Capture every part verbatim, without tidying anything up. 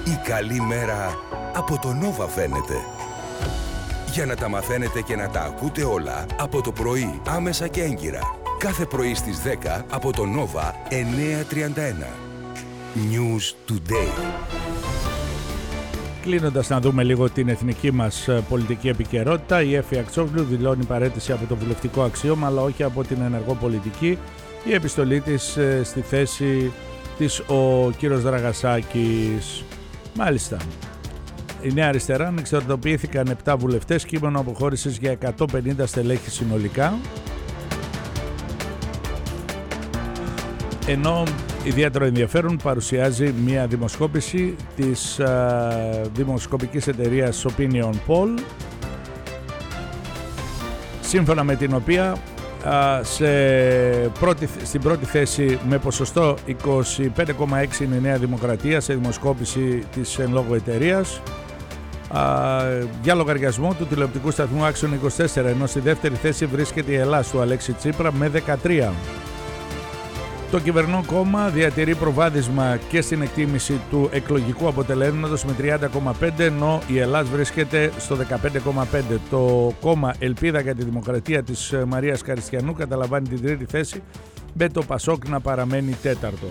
Η καλή μέρα από το Nova φαίνεται. Για να τα μαθαίνετε και να τα ακούτε όλα από το πρωί, άμεσα και έγκυρα. Κάθε πρωί στις δέκα από το Nova εννιακόσια τριάντα ένα. News Today. Κλείνοντας, να δούμε λίγο την εθνική μας πολιτική επικαιρότητα. Η Έφη Αξόγλου δηλώνει παραίτηση από το βουλευτικό αξίωμα, αλλά όχι από την ενεργό πολιτική. Η επιστολή της στη θέση της ο κύριος Δραγασάκης. Μάλιστα. Η Νέα Αριστερά ανεξαρτητοποιήθηκαν επτά βουλευτές, κείμενο αποχώρησης για εκατόν πενήντα στελέχη συνολικά. Ενώ ιδιαίτερο ενδιαφέρον παρουσιάζει μια δημοσκόπηση της α, δημοσκοπικής εταιρείας Opinion Poll, σύμφωνα με την οποία α, σε πρώτη, στην πρώτη θέση με ποσοστό είκοσι πέντε κόμμα έξι είναι η Νέα Δημοκρατία σε δημοσκόπηση της εν λόγω εταιρείας, α, για λογαριασμό του τηλεοπτικού σταθμού Άξιον είκοσι τέσσερα, ενώ στη δεύτερη θέση βρίσκεται η Ελλάς του Αλέξη Τσίπρα με δεκατρία. Το κυβερνών κόμμα διατηρεί προβάδισμα και στην εκτίμηση του εκλογικού αποτελέσματος με τριάντα κόμμα πέντε, ενώ η Ελλάς βρίσκεται στο δεκαπέντε κόμμα πέντε. Το κόμμα Ελπίδα για τη Δημοκρατία της Μαρίας Καριστιανού καταλαμβάνει την τρίτη θέση, με το Πασόκ να παραμένει τέταρτο.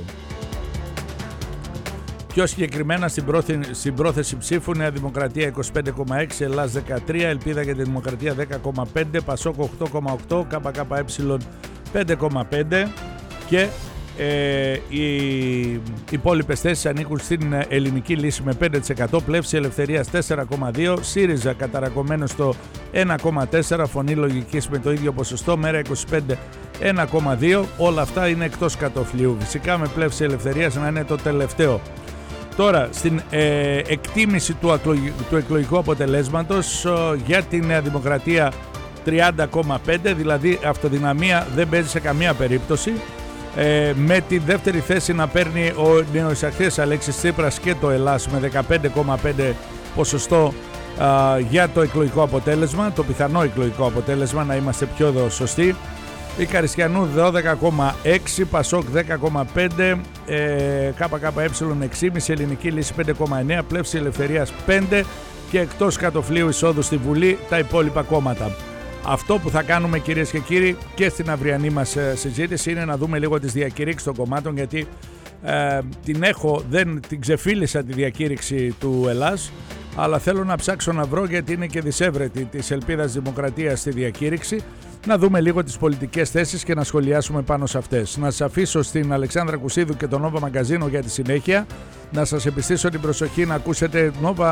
Πιο συγκεκριμένα στην, πρόθεση, στην πρόθεση ψήφου, Νέα Δημοκρατία είκοσι πέντε κόμμα έξι, Ελλάς δεκατρία, Ελπίδα για τη Δημοκρατία δέκα κόμμα πέντε, Πασόκ οκτώ κόμμα οκτώ, ΚΚΕ πέντε κόμμα πέντε. Και ε, οι υπόλοιπες θέσεις ανήκουν στην Ελληνική Λύση με πέντε τοις εκατό, Πλεύση Ελευθερίας τέσσερα κόμμα δύο, ΣΥΡΙΖΑ καταρακωμένο στο ένα κόμμα τέσσερα, Φωνή Λογικής με το ίδιο ποσοστό, Μέρα είκοσι πέντε ένα κόμμα δύο, όλα αυτά είναι εκτός κατοφλίου. Φυσικά με Πλεύση Ελευθερίας να είναι το τελευταίο. Τώρα, στην ε, εκτίμηση του, ακλογ, του εκλογικού αποτελέσματος ε, για τη Νέα Δημοκρατία τριάντα κόμμα πέντε, δηλαδή αυτοδυναμία δεν παίζει σε καμία περίπτωση. Ε, με τη δεύτερη θέση να παίρνει ο νεοεισαχθής Αλέξης Τσίπρας και το Ελλάς με δεκαπέντε κόμμα πέντε ποσοστό α, για το εκλογικό αποτέλεσμα, το πιθανό εκλογικό αποτέλεσμα, να είμαστε πιο σωστοί. Η Καριστιανού δώδεκα κόμμα έξι, Πασόκ δέκα κόμμα πέντε, ε, ΚΚΕ έξι κόμμα πέντε, Ελληνική Λύση πέντε κόμμα εννέα, Πλεύση Ελευθερίας πέντε και εκτός κατοφλίου εισόδου στη Βουλή τα υπόλοιπα κόμματα. Αυτό που θα κάνουμε, κυρίες και κύριοι, και στην αυριανή μας συζήτηση είναι να δούμε λίγο τις διακήρυξεις των κομμάτων, γιατί ε, την έχω, δεν την ξεφίλησα τη διακήρυξη του Ελλάς, αλλά θέλω να ψάξω να βρω, γιατί είναι και δισεύρετη της Ελπίδας Δημοκρατίας στη διακήρυξη, να δούμε λίγο τις πολιτικές θέσεις και να σχολιάσουμε πάνω σε αυτές. Να σας αφήσω στην Αλεξάνδρα Κουσίδου και το Nova Μαγκαζίνο για τη συνέχεια, να σας επιστήσω την προσοχή να ακούσετε Nova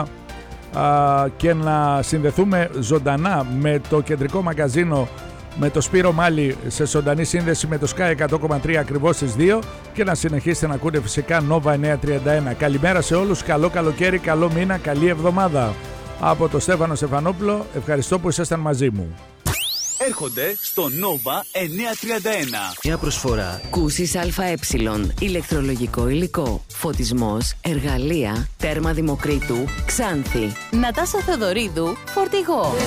και να συνδεθούμε ζωντανά με το κεντρικό μαγκαζίνο, με το Σπύρο Μάλι, σε ζωντανή σύνδεση με το Sky εκατό κόμμα τρία ακριβώς στις δύο, και να συνεχίσετε να ακούτε φυσικά Nova εννιακόσια τριάντα ένα. Καλημέρα σε όλους, καλό καλοκαίρι, καλό μήνα, καλή εβδομάδα. Από το Στέφανο Στεφανόπουλο, ευχαριστώ που ήσασταν μαζί μου. Έρχονται στο Nova εννιακόσια τριάντα ένα. Μια προσφορά Κούσης ΑΕ, ηλεκτρολογικό υλικό, φωτισμός, εργαλεία, τέρμα Δημοκρίτου, Ξάνθη. Νατάσα Θεοδωρίδου, Φορτηγό.